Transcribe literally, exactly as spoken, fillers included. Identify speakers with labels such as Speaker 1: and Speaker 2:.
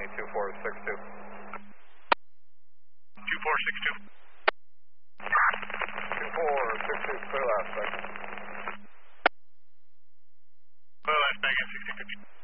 Speaker 1: me two four six two.
Speaker 2: two four six two.
Speaker 1: two four six two, clear last, thanks.